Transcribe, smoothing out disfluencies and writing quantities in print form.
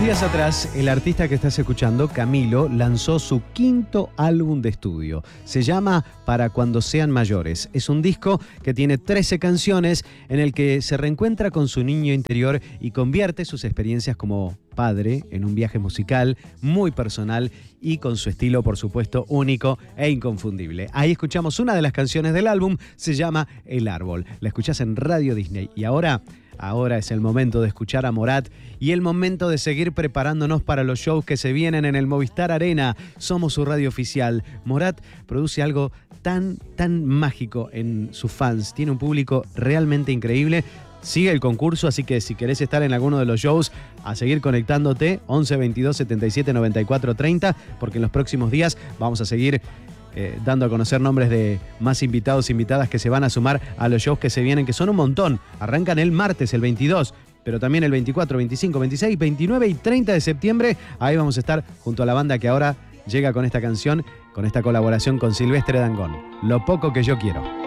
días atrás, el artista que estás escuchando, Camilo, lanzó su 5º álbum de estudio. Se llama Para Cuando Sean Mayores. Es un disco que tiene 13 canciones en el que se reencuentra con su niño interior y convierte sus experiencias como padre en un viaje musical muy personal y con su estilo, por supuesto, único e inconfundible. Ahí escuchamos una de las canciones del álbum, se llama El Árbol. La escuchás en Radio Disney. Y ahora es el momento de escuchar a Morat y el momento de seguir preparándonos para los shows que se vienen en el Movistar Arena. Somos su radio oficial. Morat produce algo tan mágico en sus fans. Tiene un público realmente increíble. Sigue el concurso, así que si querés estar en alguno de los shows, a seguir conectándote, 11 22 77 94 30, porque en los próximos días vamos a seguir dando a conocer nombres de más invitados e invitadas que se van a sumar a los shows que se vienen, que son un montón. Arrancan el martes, el 22, pero también el 24, 25, 26, 29 y 30 de septiembre. Ahí vamos a estar junto a la banda que ahora llega con esta canción, con esta colaboración con Silvestre Dangond. Lo poco que yo quiero.